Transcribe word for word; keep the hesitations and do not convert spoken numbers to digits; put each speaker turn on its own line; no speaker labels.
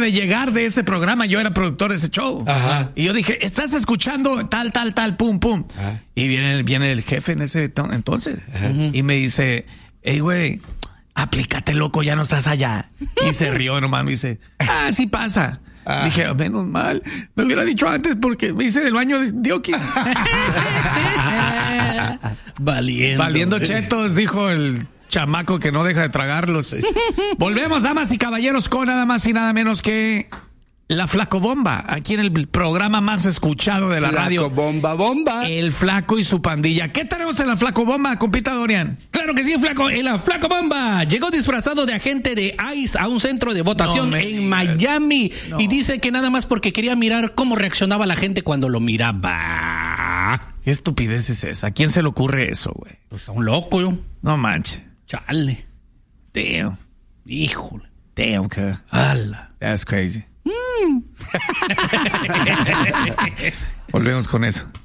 de llegar de ese programa, yo era productor de ese show.
Ajá.
Y yo dije, ¿estás escuchando tal, tal, tal, pum, pum?
Ajá.
Y viene, viene el jefe en ese to- entonces.
Ajá.
Y me dice, hey, güey, aplícate, loco, ya no estás allá. Y se rió nomás, me dice, ah, sí pasa. Ah. Dije, menos mal, me hubiera dicho antes porque me hice del baño de Dioki.
Valiendo.
Valiendo chetos, dijo el chamaco que no deja de tragarlos. Volvemos, damas y caballeros, con nada más y nada menos que La Flacobomba, aquí en el programa más escuchado de la
Flaco
radio.
Bomba, bomba.
El Flaco y su pandilla. ¿Qué tenemos en La Flacobomba, compita Dorian?
Claro que sí, Flaco. En la Flaco Bomba llegó disfrazado de agente de ICE a un centro de votación
No me
en
digas.
Miami.
No.
Y dice que nada más porque quería mirar cómo reaccionaba la gente cuando lo miraba.
¿Qué estupidez es esa? ¿A quién se le ocurre eso, güey?
Pues a un loco, yo.
No manches.
Chale.
Damn.
Híjole.
Damn, que.
Ala.
That's crazy. Volvemos con eso.